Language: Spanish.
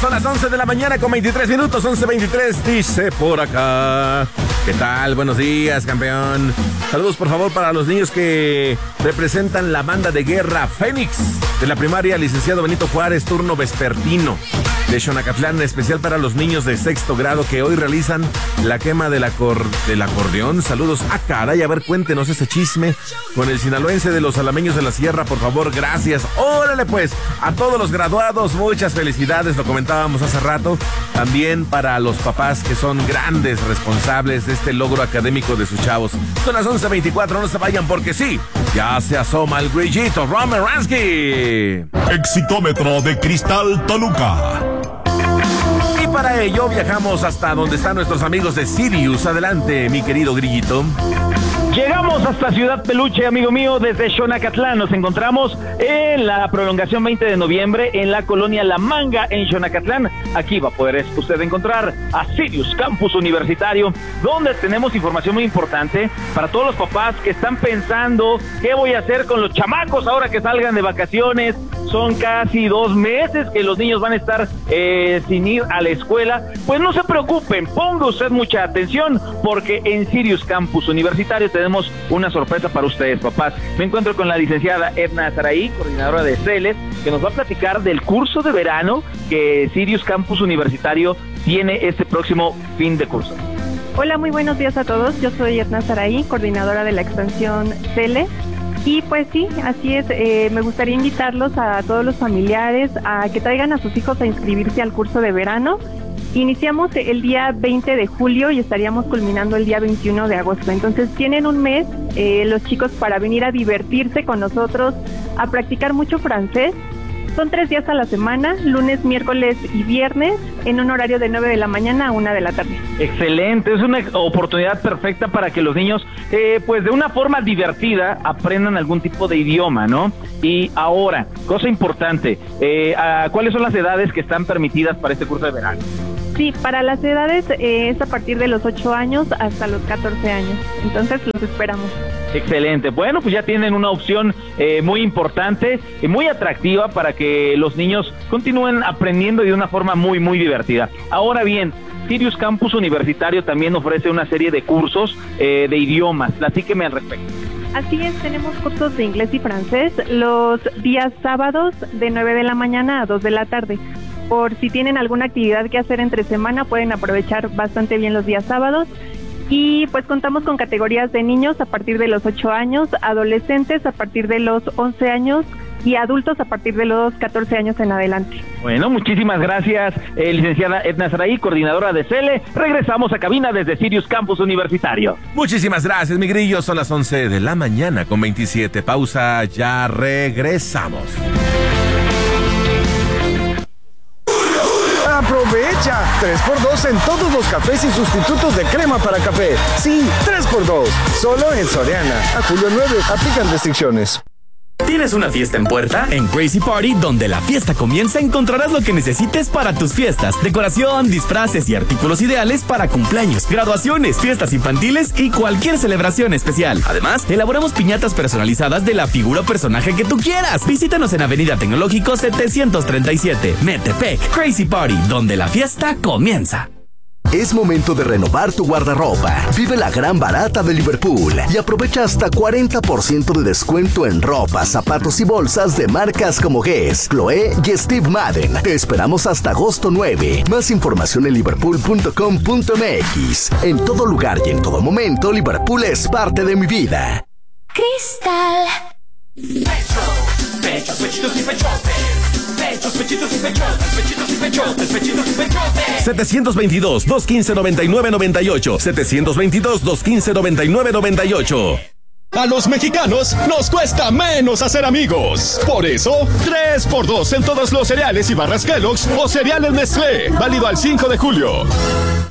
Son las 11 de la mañana con 23 minutos, 11:23, dice por acá. ¿Qué tal? Buenos días, campeón. Saludos, por favor, para los niños que representan la banda de guerra Fénix de la primaria Licenciado Benito Juárez, turno vespertino de Xonacatlán, en especial para los niños de sexto grado que hoy realizan la quema del acordeón. Saludos. Ah, caray, a ver, cuéntenos ese chisme con el sinaloense de los alameños de la sierra, por favor, gracias. Órale, pues, a todos los graduados, muchas felicidades, lo comentábamos hace rato. También para los papás que son grandes responsables de este logro académico de sus chavos. Son las 11:24, no se vayan porque sí, ya se asoma el grillito Romeransky. Exitómetro de Cristal Toluca. Y para ello viajamos hasta donde están nuestros amigos de Sirius. Adelante, mi querido grillito. Llegamos hasta Ciudad Peluche, amigo mío, desde Xonacatlán. Nos encontramos en la prolongación 20 de noviembre en la colonia La Manga en Xonacatlán. Aquí va a poder usted encontrar a Sirius Campus Universitario, donde tenemos información muy importante para todos los papás que están pensando qué voy a hacer con los chamacos ahora que salgan de vacaciones. Son casi 2 meses que los niños van a estar sin ir a la escuela. Pues no se preocupen, ponga usted mucha atención, porque en Sirius Campus Universitario tenemos una sorpresa para ustedes, papás. Me encuentro con la licenciada Edna Saraí, coordinadora de CELES, que nos va a platicar del curso de verano que Sirius Campus Universitario tiene este próximo fin de curso. Hola, muy buenos días a todos. Yo soy Edna Saraí, coordinadora de la extensión CELES. Y pues sí, así es, me gustaría invitarlos a todos los familiares a que traigan a sus hijos a inscribirse al curso de verano. Iniciamos el día 20 de julio y estaríamos culminando el día 21 de agosto. Entonces tienen un mes los chicos para venir a divertirse con nosotros, a practicar mucho francés. Son 3 días a la semana, lunes, miércoles y viernes, en un horario de 9 de la mañana a 1 de la tarde. Excelente, es una oportunidad perfecta para que los niños, pues de una forma divertida, aprendan algún tipo de idioma, ¿no? Y ahora, cosa importante, ¿cuáles son las edades que están permitidas para este curso de verano? Sí, para las edades es a partir de los 8 años hasta los 14 años, entonces los esperamos. Excelente, bueno, pues ya tienen una opción muy importante y muy atractiva para que los niños continúen aprendiendo de una forma muy, muy divertida. Ahora bien, Sirius Campus Universitario también ofrece una serie de cursos de idiomas, platíqueme al respecto. Así es, tenemos cursos de inglés y francés los días sábados de 9 de la mañana a 2 de la tarde. Por si tienen alguna actividad que hacer entre semana, pueden aprovechar bastante bien los días sábados. Y pues contamos con categorías de niños a partir de los 8 años, adolescentes a partir de los 11 años y adultos a partir de los 14 años en adelante. Bueno, muchísimas gracias, licenciada Edna Saraí, coordinadora de CELE. Regresamos a cabina desde Sirius Campus Universitario. Muchísimas gracias, mi grillo. Son las 11 de la mañana con 27. Pausa, ya regresamos. ¡Aprovecha! 3x2 en todos los cafés y sustitutos de crema para café. Sí, 3x2. Solo en Soriana. A julio 9. Aplican restricciones. ¿Tienes una fiesta en puerta? En Crazy Party, donde la fiesta comienza, encontrarás lo que necesites para tus fiestas. Decoración, disfraces y artículos ideales para cumpleaños, graduaciones, fiestas infantiles y cualquier celebración especial. Además, elaboramos piñatas personalizadas de la figura o personaje que tú quieras. Visítanos en Avenida Tecnológico 737, Metepec. Crazy Party, donde la fiesta comienza. Es momento de renovar tu guardarropa. Vive la gran barata de Liverpool y aprovecha hasta 40% de descuento en ropa, zapatos y bolsas de marcas como Guess, Chloé y Steve Madden. Te esperamos hasta agosto 9. Más información en liverpool.com.mx. En todo lugar y en todo momento, Liverpool es parte de mi vida. Cristal. Pechos, pechitos y pechotes. Pechos, pechitos y pechotes. Pechitos y pechotes. Pechitos y pechotes. 722-215-9998. 722-215-9998. A los mexicanos nos cuesta menos hacer amigos. Por eso, 3x2 en todos los cereales y barras Kellogg's o cereales Nestlé. Válido al 5 de julio.